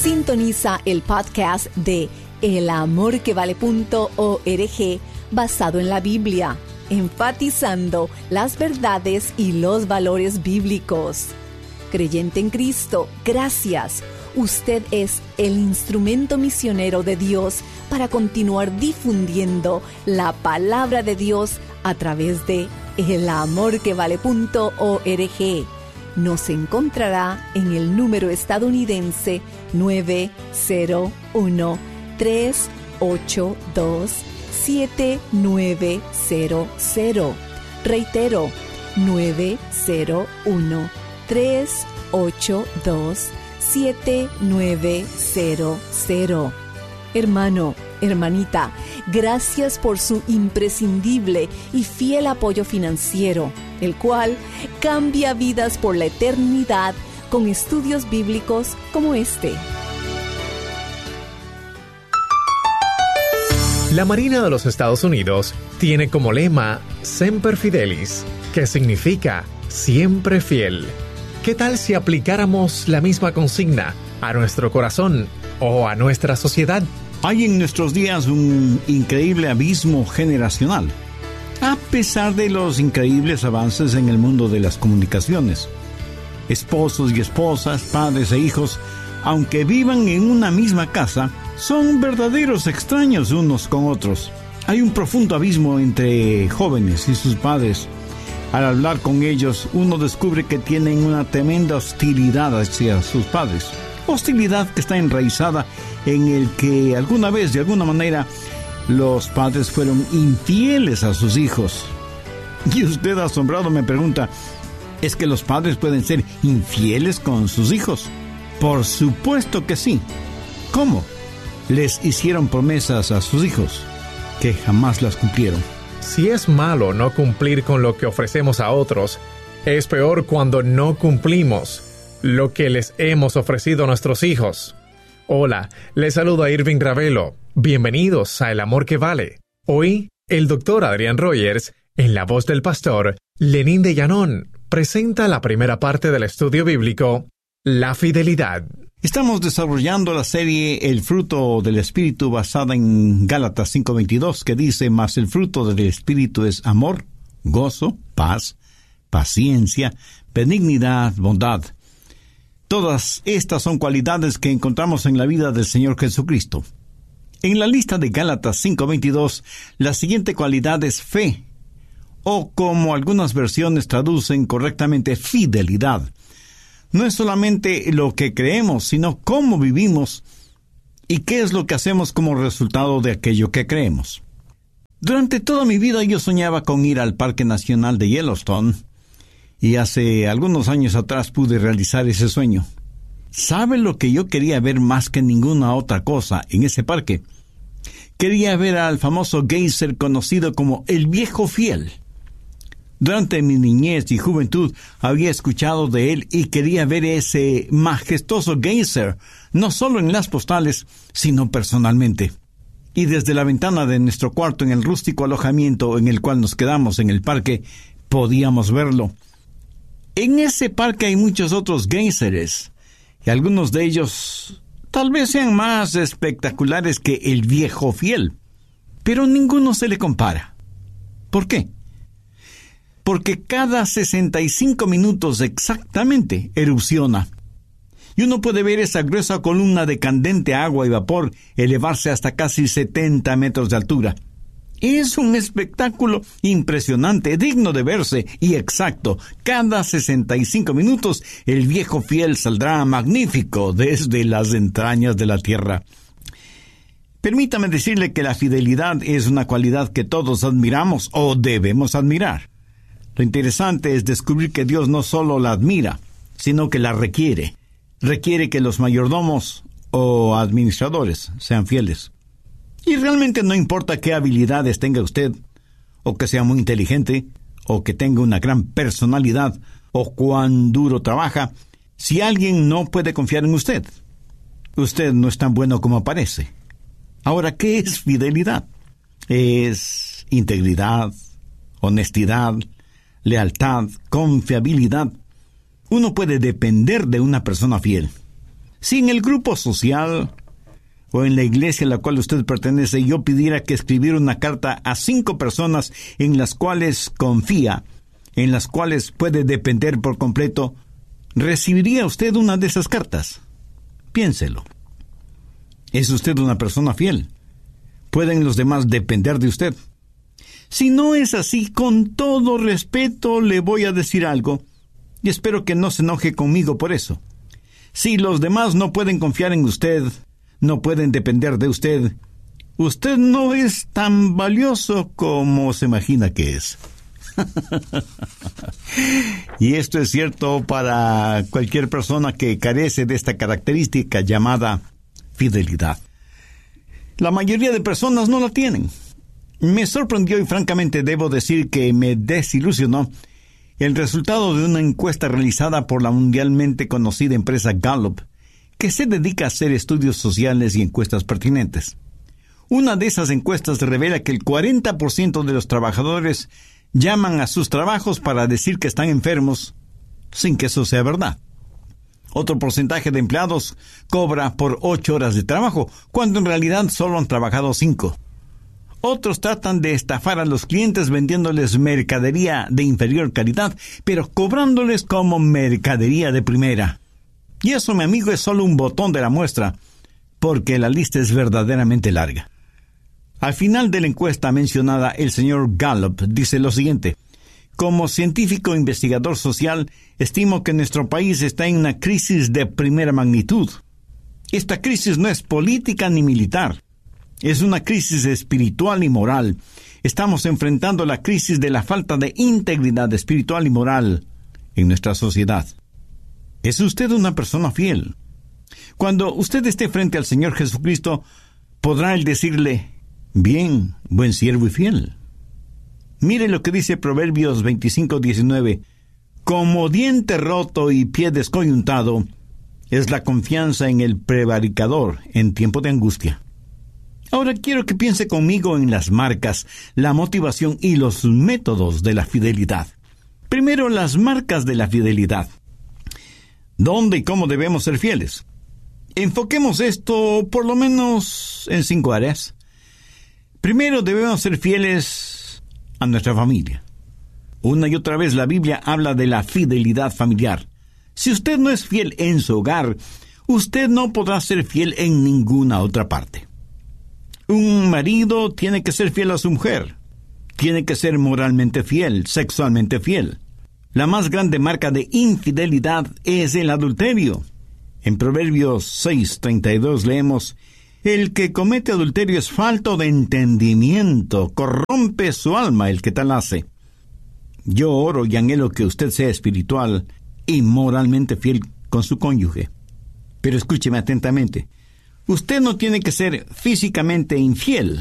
Sintoniza el podcast de elamorquevale.org basado en la Biblia, enfatizando las verdades y los valores bíblicos. Creyente en Cristo, gracias. Usted es el instrumento misionero de Dios para continuar difundiendo la palabra de Dios a través de elamorquevale.org. Nos encontrará en el número estadounidense 901-382-7900. Reitero, 901-382-7900. Hermano, hermanita, gracias por su imprescindible y fiel apoyo financiero, el cual cambia vidas por la eternidad con estudios bíblicos como este. La Marina de los Estados Unidos tiene como lema Semper Fidelis, que significa siempre fiel. ¿Qué tal si aplicáramos la misma consigna a nuestro corazón o a nuestra sociedad? Hay en nuestros días un increíble abismo generacional, a pesar de los increíbles avances en el mundo de las comunicaciones. Esposos y esposas, padres e hijos, aunque vivan en una misma casa, son verdaderos extraños unos con otros. Hay un profundo abismo entre jóvenes y sus padres. Al hablar con ellos, uno descubre que tienen una tremenda hostilidad hacia sus padres. Hostilidad que está enraizada en el que alguna vez, de alguna manera, los padres fueron infieles a sus hijos. Y usted, asombrado, me pregunta, ¿es que los padres pueden ser infieles con sus hijos? Por supuesto que sí. ¿Cómo? Les hicieron promesas a sus hijos que jamás las cumplieron. Si es malo no cumplir con lo que ofrecemos a otros, es peor cuando no cumplimos lo que les hemos ofrecido a nuestros hijos. Hola, les saludo a Irving Ravelo. Bienvenidos a El Amor que Vale. Hoy, el Dr. Adrián Rogers, en la voz del pastor Lenín de Llanón, presenta la primera parte del estudio bíblico, La Fidelidad. Estamos desarrollando la serie El fruto del Espíritu, basada en Gálatas 5:22, que dice: mas el fruto del Espíritu es amor, gozo, paz, paciencia, benignidad, bondad. Todas estas son cualidades que encontramos en la vida del Señor Jesucristo. En la lista de Gálatas 5:22, la siguiente cualidad es fe, o como algunas versiones traducen correctamente, fidelidad. No es solamente lo que creemos, sino cómo vivimos y qué es lo que hacemos como resultado de aquello que creemos. Durante toda mi vida yo soñaba con ir al Parque Nacional de Yellowstone, y hace algunos años atrás pude realizar ese sueño. ¿Sabe lo que yo quería ver más que ninguna otra cosa en ese parque? Quería ver al famoso geyser conocido como el Viejo Fiel. Durante mi niñez y juventud había escuchado de él y quería ver ese majestuoso geyser, no solo en las postales, sino personalmente. Y desde la ventana de nuestro cuarto en el rústico alojamiento en el cual nos quedamos en el parque, podíamos verlo. En ese parque hay muchos otros geyseres, y algunos de ellos tal vez sean más espectaculares que el Viejo Fiel, pero ninguno se le compara. ¿Por qué? Porque cada 65 minutos exactamente erupciona, y uno puede ver esa gruesa columna de candente agua y vapor elevarse hasta casi 70 metros de altura. Es un espectáculo impresionante, digno de verse y exacto. Cada 65 minutos el Viejo Fiel saldrá magnífico desde las entrañas de la tierra. Permítame decirle que la fidelidad es una cualidad que todos admiramos o debemos admirar. Lo interesante es descubrir que Dios no solo la admira, sino que la requiere. Requiere que los mayordomos o administradores sean fieles. Y realmente no importa qué habilidades tenga usted, o que sea muy inteligente, o que tenga una gran personalidad, o cuán duro trabaja, si alguien no puede confiar en usted, usted no es tan bueno como parece. Ahora, ¿qué es fidelidad? Es integridad, honestidad, lealtad, confiabilidad. Uno puede depender de una persona fiel. Si en el grupo social o en la iglesia a la cual usted pertenece yo pidiera que escribiera una carta a 5 personas en las cuales confía, en las cuales puede depender por completo, ¿recibiría usted una de esas cartas? Piénselo. ¿Es usted una persona fiel? ¿Pueden los demás depender de usted? Si no es así, con todo respeto le voy a decir algo, y espero que no se enoje conmigo por eso. Si los demás no pueden confiar en usted, no pueden depender de usted, usted no es tan valioso como se imagina que es. Y esto es cierto para cualquier persona que carece de esta característica llamada fidelidad. La mayoría de personas no la tienen. Me sorprendió y francamente debo decir que me desilusionó el resultado de una encuesta realizada por la mundialmente conocida empresa Gallup, que se dedica a hacer estudios sociales y encuestas pertinentes. Una de esas encuestas revela que el 40% de los trabajadores llaman a sus trabajos para decir que están enfermos, sin que eso sea verdad. Otro porcentaje de empleados cobra por 8 horas de trabajo, cuando en realidad solo han trabajado 5. Otros tratan de estafar a los clientes vendiéndoles mercadería de inferior calidad, pero cobrándoles como mercadería de primera. Y eso, mi amigo, es solo un botón de la muestra, porque la lista es verdaderamente larga. Al final de la encuesta mencionada, el señor Gallup dice lo siguiente: como científico investigador social, estimo que nuestro país está en una crisis de primera magnitud. Esta crisis no es política ni militar. Es una crisis espiritual y moral. Estamos enfrentando la crisis de la falta de integridad espiritual y moral en nuestra sociedad. ¿Es usted una persona fiel? Cuando usted esté frente al Señor Jesucristo, podrá Él decirle: bien, buen siervo y fiel. Mire lo que dice Proverbios 25:19. Como diente roto y pie descoyuntado es la confianza en el prevaricador en tiempo de angustia. Ahora quiero que piense conmigo en las marcas, la motivación y los métodos de la fidelidad. Primero, las marcas de la fidelidad. ¿Dónde y cómo debemos ser fieles? Enfoquemos esto por lo menos en 5 áreas. Primero, debemos ser fieles a nuestra familia. Una y otra vez la Biblia habla de la fidelidad familiar. Si usted no es fiel en su hogar, usted no podrá ser fiel en ninguna otra parte. Un marido tiene que ser fiel a su mujer. Tiene que ser moralmente fiel, sexualmente fiel. La más grande marca de infidelidad es el adulterio. En Proverbios 6:32 leemos: el que comete adulterio es falto de entendimiento, corrompe su alma el que tal hace. Yo oro y anhelo que usted sea espiritual y moralmente fiel con su cónyuge. Pero escúcheme atentamente. Usted no tiene que ser físicamente infiel